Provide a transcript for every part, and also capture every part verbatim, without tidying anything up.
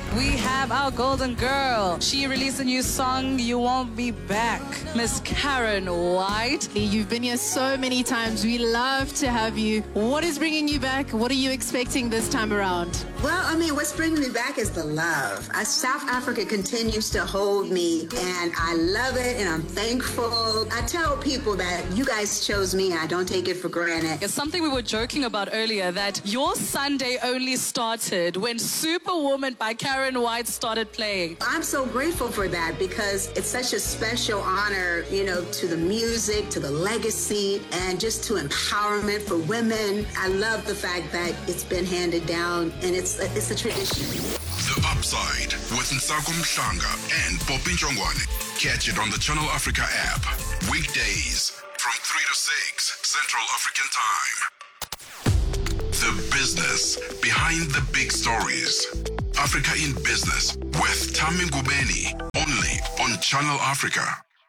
We have our golden girl. She released a new song, You Won't Be Back. Miss Karen White. You've been here so many times. We love to have you. What is bringing you back? What are you expecting this time around? Well, I mean, what's bringing me back is the love. Uh, South Africa continues to hold me, and I love it, and I'm thankful. I tell people that you guys chose me, and I don't take it for granted. It's something we were joking about earlier, that your Sunday only started when Superwoman by Karen White started playing. I'm so grateful for that because it's such a special honor, you know, to the music, to the legacy, and just to empowerment for women. I love the fact that it's been handed down, and it's it's a tradition. The Upside with Nsako Mhlanga and Poppy Njongwane. Catch it on the Channel Africa app. Weekdays from three to six Central African Time. The business behind the big stories. Africa in Business with Tami Ngubeni, only on Channel Africa.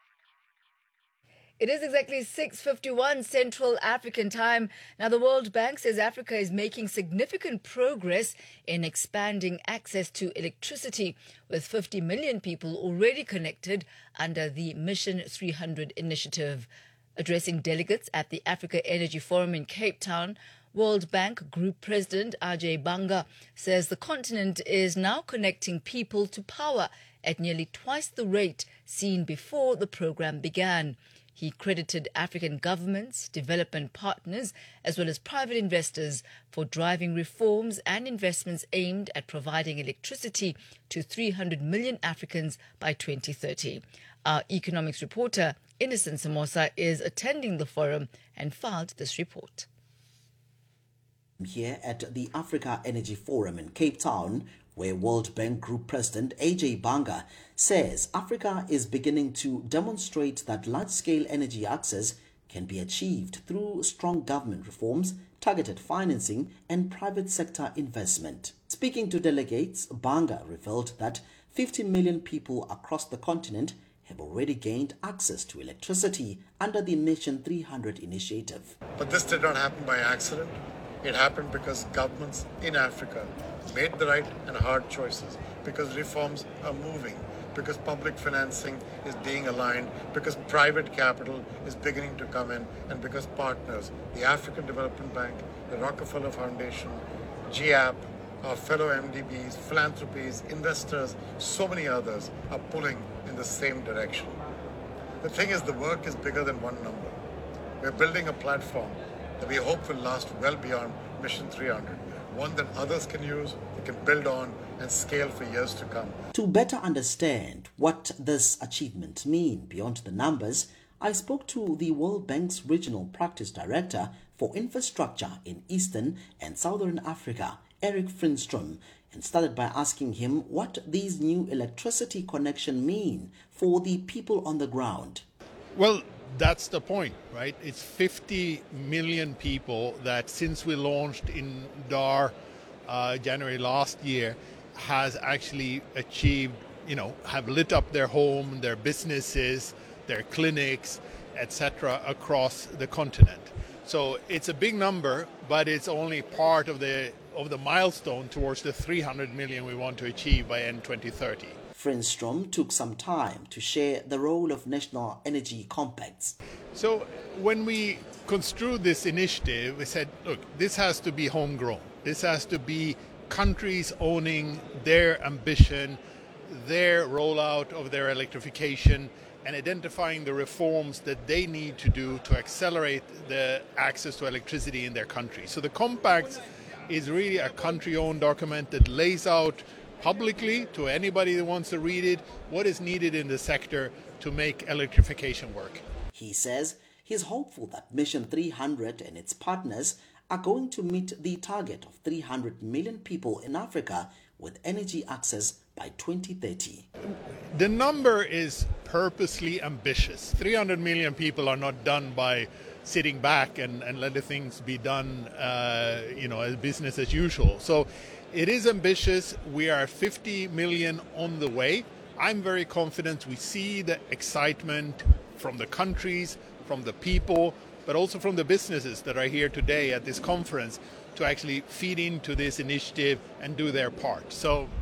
It is exactly six fifty-one Central African Time. Now, the World Bank says Africa is making significant progress in expanding access to electricity, with fifty million people already connected under the Mission three hundred initiative. Addressing delegates at the Africa Energy Forum in Cape Town, World Bank Group President Ajay Banga says the continent is now connecting people to power at nearly twice the rate seen before the program began. He credited African governments, development partners, as well as private investors for driving reforms and investments aimed at providing electricity to three hundred million Africans by twenty thirty. Our economics reporter, Innocent Samosa, is attending the forum and filed this report. Here at the Africa Energy Forum in Cape Town, where World Bank Group President Ajay Banga says Africa is beginning to demonstrate that large-scale energy access can be achieved through strong government reforms, targeted financing and private sector investment. Speaking to delegates, Banga revealed that fifty million people across the continent have already gained access to electricity under the Mission three hundred initiative. But this did not happen by accident. It happened because governments in Africa made the right and hard choices, because reforms are moving, because public financing is being aligned, because private capital is beginning to come in, and because partners, the African Development Bank, the Rockefeller Foundation, G A P, our fellow M D Bs, philanthropies, investors, so many others are pulling in the same direction. The thing is, the work is bigger than one number. We're building a platform that we hope will last well beyond Mission three hundred, one that others can use, they can build on and scale for years to come. To better understand what this achievement means beyond the numbers, I spoke to the World Bank's Regional Practice Director for Infrastructure in Eastern and Southern Africa, Eric Frinstrom, and started by asking him what these new electricity connections mean for the people on the ground. Well, that's the point, right? It's fifty million people that since we launched in Dar uh, January last year has actually achieved, you know, have lit up their home, their businesses, their clinics, et cetera across the continent. So it's a big number, but it's only part of the of the milestone towards the three hundred million we want to achieve by end twenty thirty. Frinstrom took some time to share the role of national energy compacts. So when we construed this initiative, we said, look, this has to be homegrown. This has to be countries owning their ambition, their rollout of their electrification, and identifying the reforms that they need to do to accelerate the access to electricity in their country. So the compact is really a country-owned document that lays out publicly to anybody that wants to read it what is needed in the sector to make electrification work. He says he's hopeful that Mission three hundred and its partners are going to meet the target of three hundred million people in Africa with energy access by twenty thirty. The number is purposely ambitious. three hundred million people are not done by sitting back and, and letting things be done, uh, you know, as business as usual. So it is ambitious. We are fifty million on the way. I'm very confident. We see the excitement from the countries, from the people, but also from the businesses that are here today at this conference to actually feed into this initiative and do their part. So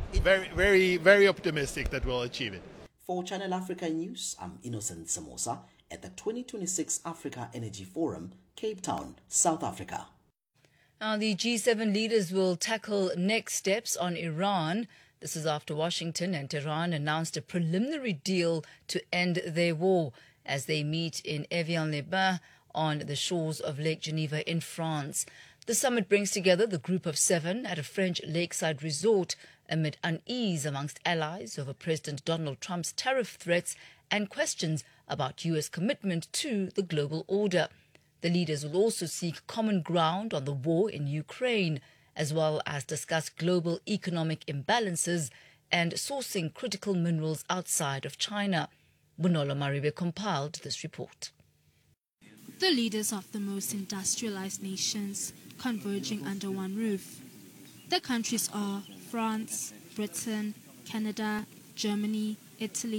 very, very, very optimistic that we'll achieve it. For Channel Africa News, I'm Innocent Samosa at the twenty twenty-six Africa Energy Forum, Cape Town, South Africa. Now, the G seven leaders will tackle next steps on Iran. This is after Washington and Tehran announced a preliminary deal to end their war as they meet in Evian-les-Bains on the shores of Lake Geneva in France. The summit brings together the group of seven at a French lakeside resort amid unease amongst allies over President Donald Trump's tariff threats and questions about U S commitment to the global order. The leaders will also seek common ground on the war in Ukraine, as well as discuss global economic imbalances and sourcing critical minerals outside of China. Bonolo Maribe compiled this report. The leaders of the most industrialized nations converging under one roof. The countries are France, Britain, Canada, Germany, Italy,